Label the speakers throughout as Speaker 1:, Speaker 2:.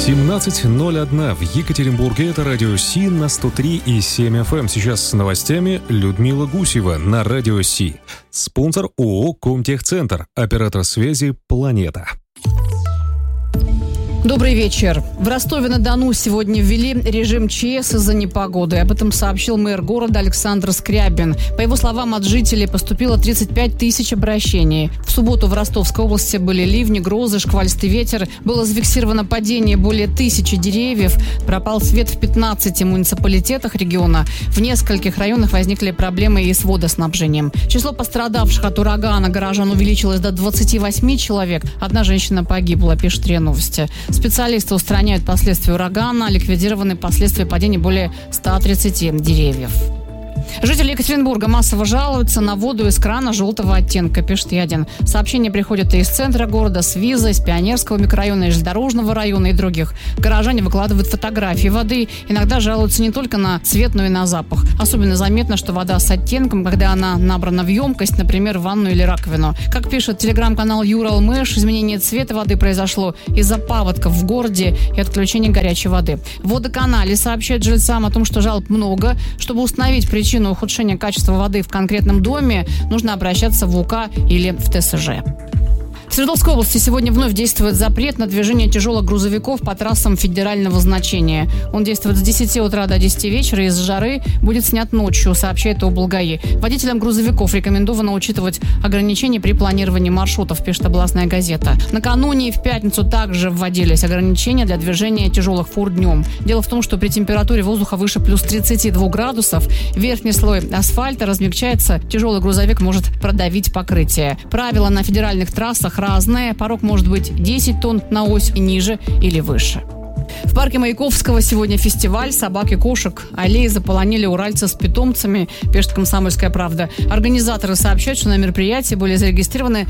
Speaker 1: 17:01 в Екатеринбурге. Это радио Си на 103,7 FM. Сейчас с новостями Людмила Гусева на радио Си. Спонсор ООО «Комтехцентр», оператор связи «Планета».
Speaker 2: Добрый вечер. В Ростове-на-Дону сегодня ввели режим ЧС из-за непогоды. Об этом сообщил мэр города Александр Скрябин. По его словам, от жителей поступило 35 тысяч обращений. В субботу в Ростовской области были ливни, грозы, шквалистый ветер. Было зафиксировано падение более 1000 деревьев. Пропал свет в 15 муниципалитетах региона. В нескольких районах возникли проблемы и с водоснабжением. Число пострадавших от урагана горожан увеличилось до 28 человек. Одна женщина погибла, пишет РИА Новости. Специалисты устраняют последствия урагана, ликвидированы последствия падения более 130 деревьев. Жители Екатеринбурга массово жалуются на воду из крана желтого оттенка, пишет Ядин. Сообщения приходят и из центра города, с Виза, из Пионерского микрорайона, из Железнодорожного района и других. Горожане выкладывают фотографии воды. Иногда жалуются не только на цвет, но и на запах. Особенно заметно, что вода с оттенком, когда она набрана в емкость, например, в ванну или раковину. Как пишет телеграм-канал Юралмэш, изменение цвета воды произошло из-за паводков в городе и отключения горячей воды. В водоканале сообщают жильцам о том, что жалоб много. Чтобы установить причину ухудшения качества воды в конкретном доме, нужно обращаться в УК или в ТСЖ. В Свердловской области сегодня вновь действует запрет на движение тяжелых грузовиков по трассам федерального значения. Он действует с 10 утра до 10 вечера, из-за жары будет снят ночью, сообщает облгаи. Водителям грузовиков рекомендовано учитывать ограничения при планировании маршрутов, пишет областная газета. Накануне и в пятницу также вводились ограничения для движения тяжелых фур днем. Дело в том, что при температуре воздуха выше плюс 32 градусов верхний слой асфальта размягчается, тяжелый грузовик может продавить покрытие. Правила на федеральных трассах разные. Порог может быть 10 тонн на ось и ниже или выше. В парке Маяковского сегодня фестиваль собак и кошек. Аллеи заполонили уральцы с питомцами, пишет «Комсомольская правда». Организаторы сообщают, что на мероприятии были зарегистрированы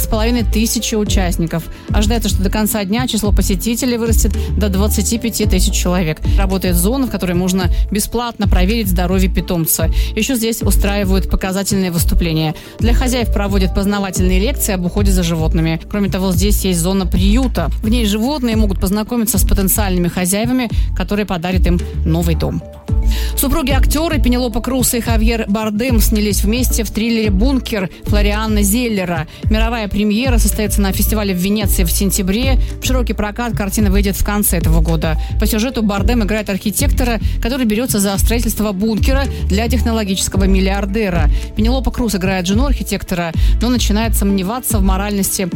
Speaker 2: 3500 участников. Ожидается, что до конца дня число посетителей вырастет до 25 тысяч человек. Работает зона, в которой можно бесплатно проверить здоровье питомца. Еще здесь устраивают показательные выступления. Для хозяев проводят познавательные лекции об уходе за животными. Кроме того, здесь есть зона приюта. В ней животные могут познакомиться с потенциальными хозяевами, которые подарят им новый дом. Супруги-актеры Пенелопа Крус и Хавьер Бардем снялись вместе в триллере «Бункер» Флориана Зеллера. Мировая премьера состоится на фестивале в Венеции в сентябре. В широкий прокат картина выйдет в конце этого года. По сюжету Бардем играет архитектора, который берется за строительство бункера для технологического миллиардера. Пенелопа Крус играет жену архитектора, но начинает сомневаться в моральности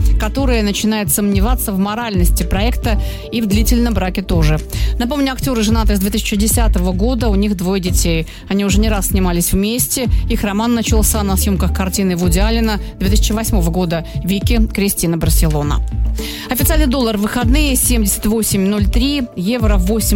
Speaker 2: проекта и в длительном браке тоже. Напомню, актеры женаты с 2010 года, у них 2 детей. Они уже не раз снимались вместе. Их роман начался на съемках картины Вуди Аллена 2008 года «Вики, Кристина, Барселона». Официальный доллар в выходные 78.03, евро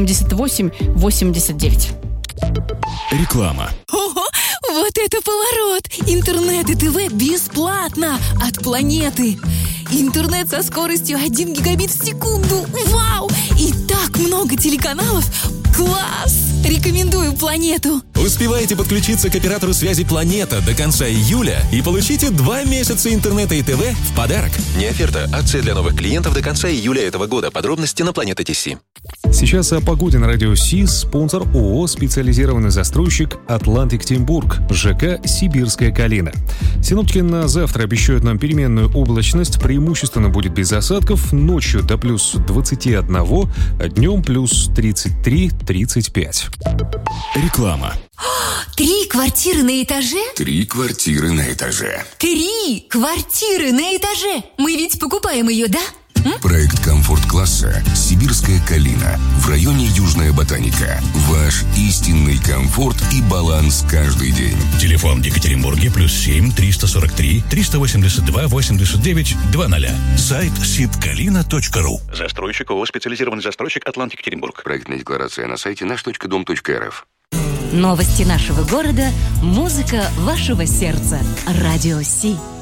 Speaker 2: 88.89.
Speaker 3: Реклама.
Speaker 4: Ого, вот это поворот! Интернет и ТВ бесплатно от Планеты. Интернет со скоростью 1 гигабит в секунду. Вау! И так много телеканалов. Класс! Рекомендую Планету.
Speaker 3: Успевайте подключиться к оператору связи «Планета» до конца июля и получите 2 месяца интернета и ТВ в подарок. Не оферта. Акция для новых клиентов до конца июля этого года. Подробности на Планета.ТС.
Speaker 1: Сейчас о погоде на радио Си. Спонсор ООО «Специализированный застройщик Атлантик Тимбург», ЖК «Сибирская Калина». Синоптики на завтра обещают нам переменную облачность. Преимущественно будет без осадков. Ночью до плюс 21, а днем плюс 33-35.
Speaker 3: Реклама.
Speaker 4: 3 квартиры на этаже?
Speaker 5: 3 квартиры на этаже.
Speaker 4: 3 квартиры на этаже! Мы ведь покупаем ее, да?
Speaker 5: Проект комфорт-класса «Сибирская Калина» в районе Южная Ботаника. Ваш истинный комфорт и баланс каждый день.
Speaker 6: Телефон в Екатеринбурге +7 343 382 89 00. Сайт sibkalina.ru.
Speaker 7: Застройщик ООО «Специализированный застройщик Атлантик Екатеринбург».
Speaker 5: Проектная декларация на сайте наш.дом.рф.
Speaker 8: Новости нашего города, музыка вашего сердца. Радио Си.